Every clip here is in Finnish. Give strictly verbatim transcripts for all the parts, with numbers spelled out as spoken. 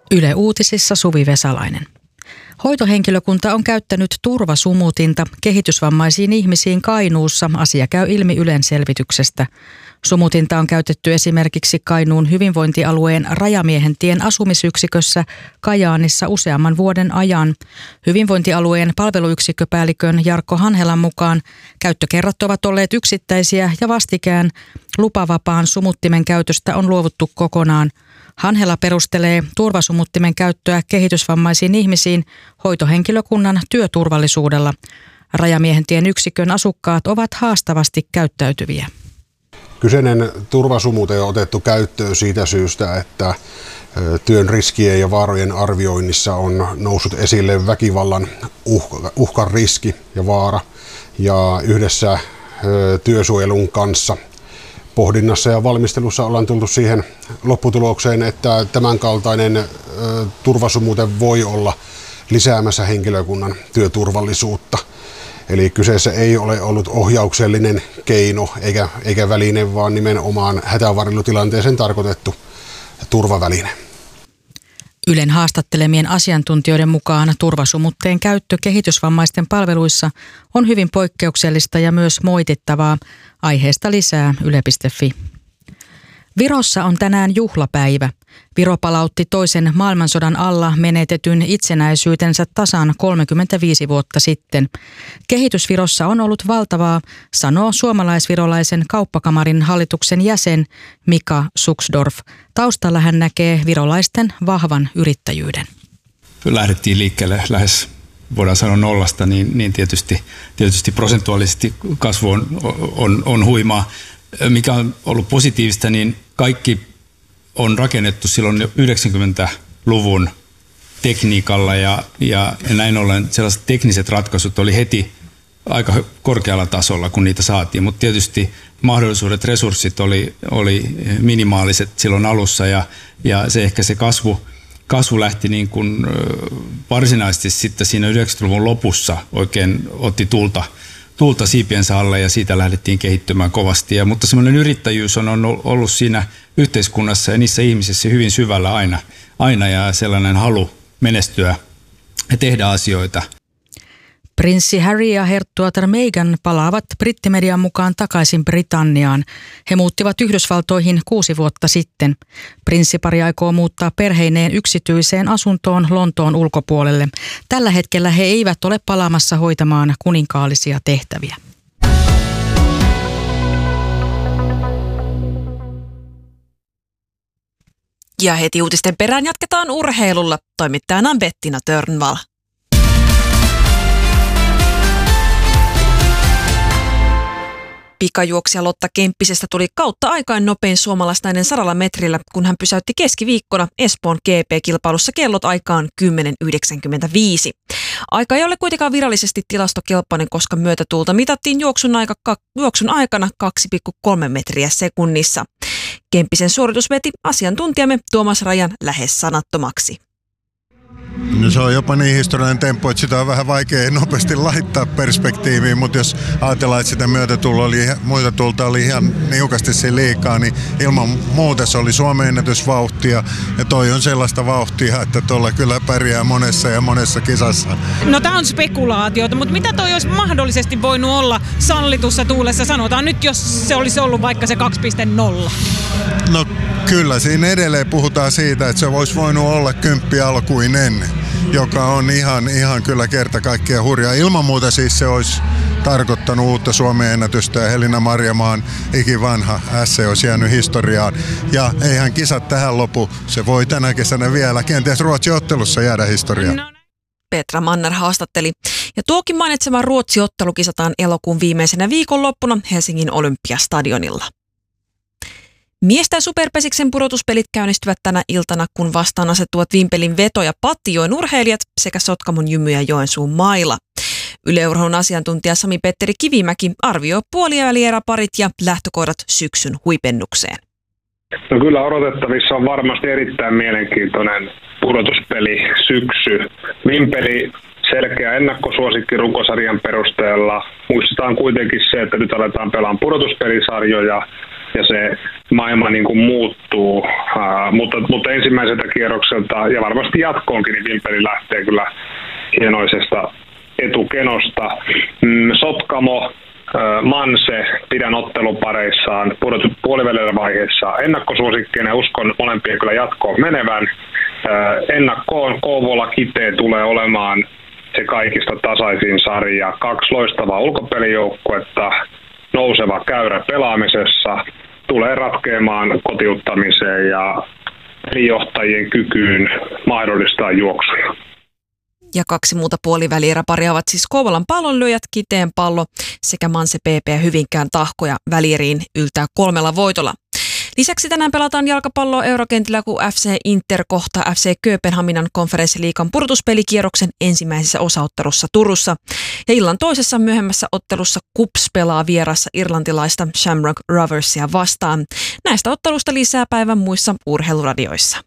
Yle Uutisissa Suvi Vesalainen. Hoitohenkilökunta on käyttänyt turvasumutinta kehitysvammaisiin ihmisiin Kainuussa. Asia käy ilmi Ylen selvityksestä. Sumutinta on käytetty esimerkiksi Kainuun hyvinvointialueen Rajamiehentien asumisyksikössä Kajaanissa useamman vuoden ajan. Hyvinvointialueen palveluyksikköpäällikön Jarkko Hanhelan mukaan käyttökerrat ovat olleet yksittäisiä ja vastikään lupavapaan sumuttimen käytöstä on luovuttu kokonaan. Hanhela perustelee turvasumuttimen käyttöä kehitysvammaisiin ihmisiin hoitohenkilökunnan työturvallisuudella. Rajamiehentien yksikön asukkaat ovat haastavasti käyttäytyviä. Kyseinen turvasumute on otettu käyttöön siitä syystä, että työn riskien ja vaarojen arvioinnissa on noussut esille väkivallan uhka, uhkan riski ja vaara. Ja yhdessä työsuojelun kanssa pohdinnassa ja valmistelussa ollaan tultu siihen lopputulokseen, että tämänkaltainen turvasumute voi olla lisäämässä henkilökunnan työturvallisuutta. Eli kyseessä ei ole ollut ohjauksellinen keino eikä, eikä väline, vaan nimenomaan hätävarjelutilanteeseen tarkoitettu turvaväline. Ylen haastattelemien asiantuntijoiden mukaan turvasumutteen käyttö kehitysvammaisten palveluissa on hyvin poikkeuksellista ja myös moitittavaa. Aiheesta lisää yle piste fi. Virossa on tänään juhlapäivä. Viro palautti toisen maailmansodan alla menetetyn itsenäisyytensä tasan kolmekymmentäviisi vuotta sitten. Kehitys Virossa on ollut valtavaa, sanoo suomalaisvirolaisen kauppakamarin hallituksen jäsen Mika Suksdorf. Taustalla hän näkee virolaisten vahvan yrittäjyyden. Lähdettiin liikkeelle lähes, voidaan sanoa nollasta, niin, niin tietysti, tietysti prosentuaalisesti kasvu on, on, on huimaa. Mikä on ollut positiivista, niin kaikki on rakennettu silloin jo yhdeksänkymmentäluvun tekniikalla ja, ja näin ollen sellaiset tekniset ratkaisut oli heti aika korkealla tasolla, kun niitä saatiin, mutta tietysti mahdollisuudet, resurssit oli, oli minimaaliset silloin alussa ja, ja se ehkä se kasvu, kasvu lähti niin kuin varsinaisesti sitten siinä yhdeksänkymmentäluvun lopussa oikein otti tulta tuulta siipiensä alle ja siitä lähdettiin kehittymään kovasti. Ja, mutta semmoinen yrittäjyys on ollut siinä yhteiskunnassa ja niissä ihmisissä hyvin syvällä aina, aina ja sellainen halu menestyä ja tehdä asioita. Prinssi Harry ja herttuatar Meghan palaavat brittimedian mukaan takaisin Britanniaan. He muuttivat Yhdysvaltoihin kuusi vuotta sitten. Prinssipari aikoo muuttaa perheineen yksityiseen asuntoon Lontoon ulkopuolelle. Tällä hetkellä he eivät ole palaamassa hoitamaan kuninkaallisia tehtäviä. Ja heti uutisten perään jatketaan urheilulla. Toimittajana on Bettina Törnvall. Pikajuoksija Lotta Kemppisestä tuli kautta aikain nopein suomalaisnainen sadalla metrillä, kun hän pysäytti keskiviikkona Espoon G P-kilpailussa kellot aikaan kymmenen yhdeksänkymmentäviisi. Aika ei ole kuitenkaan virallisesti tilastokelpoinen, koska myötätuulta mitattiin juoksun, aika, juoksun aikana kaksi pilkku kolme metriä sekunnissa. Kemppisen suoritus veti asiantuntijamme Tuomas Rajan lähes sanattomaksi. No se on jopa niin historiallinen temppu, että sitä on vähän vaikea nopeasti laittaa perspektiiviin, mutta jos ajatellaan, että sitä myötätuulta oli, myötätuulta oli ihan niukasti siinä liikaa, niin ilman muuta se oli Suomen ennätysvauhtia ja toi on sellaista vauhtia, että tuolla kyllä pärjää monessa ja monessa kisassa. No tää on spekulaatiota, mutta mitä toi olisi mahdollisesti voinut olla sallitussa tuulessa? Sanotaan nyt, jos se olisi ollut vaikka se kaksi pilkku nolla. No kyllä, siinä edelleen puhutaan siitä, että se olisi voinut olla kymppi alkuinen, joka on ihan, ihan kyllä kerta kaikkiaan hurjaa. Ilman muuta siis se olisi tarkoittanut uutta Suomen ennätystä ja Helena Marjamaan ikivanha S olisi jäänyt historiaan. Ja eihän kisat tähän lopu, se voi tänä kesänä vielä kenties Ruotsin ottelussa jäädä historiaan. Petra Manner haastatteli. Ja tuokin mainitsema Ruotsi-ottelu kisataan elokuun viimeisenä viikonloppuna Helsingin Olympiastadionilla. Miesten superpesiksen pudotuspelit käynnistyvät tänä iltana, kun vastaan asettuvat Vimpelin Veto ja Pattijoen urheilijat sekä Sotkamon Jymy ja Joensuun Maila. Yle Urheilun asiantuntija Sami-Petteri Kivimäki arvioi puolivälieräparit ja lähtökohdat syksyn huipennukseen. No kyllä odotettavissa on varmasti erittäin mielenkiintoinen pudotuspeli syksy. Vimpeli selkeä ennakkosuosikki runkosarjan perusteella. Muistetaan kuitenkin se, että nyt aletaan pelaamaan pudotuspelisarjoja. ja se maailma niin kuin muuttuu, uh, mutta, mutta ensimmäiseltä kierrokselta ja varmasti jatkoonkin, niin Vimpeli lähtee kyllä hienoisesta etukenosta. Mm, Sotkamo, Manse pidän ottelupareissaan puolivälillä vaiheessa ennakkosuosikkeina, uskon molempia kyllä jatkoon menevän. Ennakkoon Kouvola Kitee tulee olemaan se kaikista tasaisin sarja. Kaksi loistavaa ulkopelijoukkuetta, nouseva käyrä pelaamisessa, tulee ratkeamaan kotiuttamiseen ja pelijohtajien kykyyn mahdollistaa juoksuja. Ja kaksi muuta puolivälieräparia ovat siis Kouvolan Pallonlyöjät, Kiteen Pallo sekä Manse P P Hyvinkään Tahkoja. Välieriin yltää kolmella voitolla. Lisäksi tänään pelataan jalkapalloa eurokentillä, kun F C Inter kohtaa F C Kööpenhaminan konferenssiliigan pudotuspelikierroksen ensimmäisessä osaottelussa Turussa. Ja illan toisessa myöhemmässä ottelussa KuPS pelaa vierassa irlantilaista Shamrock Roversia vastaan. Näistä ottelusta lisää päivän muissa urheiluradioissa.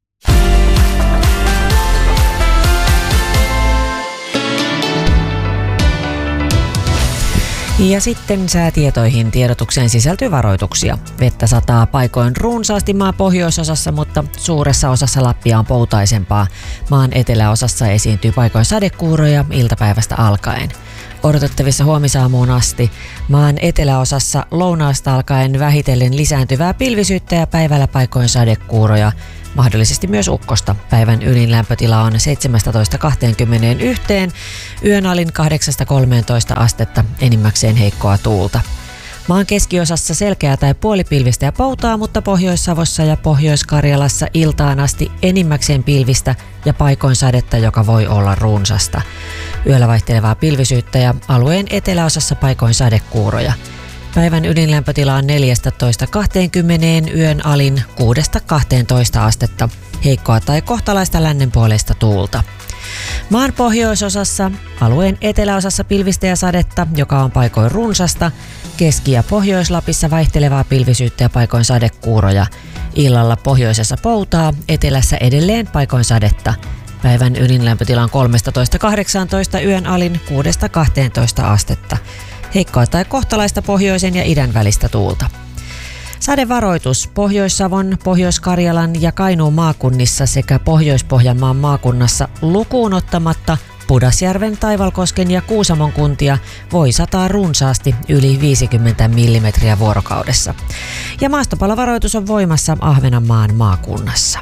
Ja sitten säätietoihin. Tiedotukseen sisältyy varoituksia. Vettä sataa paikoin runsaasti maan pohjoisosassa, mutta suuressa osassa Lappia on poutaisempaa. Maan eteläosassa esiintyy paikoin sadekuuroja iltapäivästä alkaen. Odotettavissa huomisaamuun asti maan eteläosassa lounaasta alkaen vähitellen lisääntyvää pilvisyyttä ja päivällä paikoin sadekuuroja. Mahdollisesti myös ukkosta. Päivän ylin lämpötila on seitsemästätoista kaksikymmentäyksi, yön alin kahdeksasta kolmeentoista astetta, enimmäkseen heikkoa tuulta. Maan keskiosassa selkeää tai puolipilvistä ja poutaa, mutta Pohjois-Savossa ja Pohjois-Karjalassa iltaan asti enimmäkseen pilvistä ja paikoin sadetta, joka voi olla runsasta. Yöllä vaihtelevaa pilvisyyttä ja alueen eteläosassa paikoin sadekuuroja. Päivän ydinlämpötila on neljästätoista kaksikymmentä, yön alin kuudesta kahteentoista astetta, heikkoa tai kohtalaista lännenpuoleista tuulta. Maan pohjoisosassa, alueen eteläosassa pilvistä ja sadetta, joka on paikoin runsasta, Keski- ja Pohjois-Lapissa vaihtelevaa pilvisyyttä ja paikoin sadekuuroja. Illalla pohjoisessa poutaa, etelässä edelleen paikoin sadetta. Päivän ydinlämpötila on kolmetoista kahdeksantoista, yön alin kuudesta kahteentoista astetta. Heikkoa tai kohtalaista pohjoisen ja idän välistä tuulta. Sadevaroitus Pohjois-Savon, Pohjois-Karjalan ja Kainuun maakunnissa sekä Pohjois-Pohjanmaan maakunnassa lukuun ottamatta Pudasjärven, Taivalkosken ja Kuusamon kuntia voi sataa runsaasti yli viisikymmentä millimetriä vuorokaudessa. Ja maastopalovaroitus on voimassa Ahvenanmaan maakunnassa.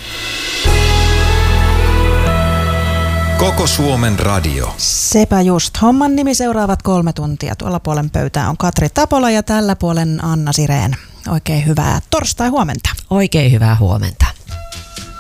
Koko Suomen radio. Sepä just. Homman nimi seuraavat kolme tuntia. Tuolla puolen pöytää on Katri Tapola ja tällä puolen Anna Sireen. Oikein hyvää torstai-huomenta. Oikein hyvää huomenta.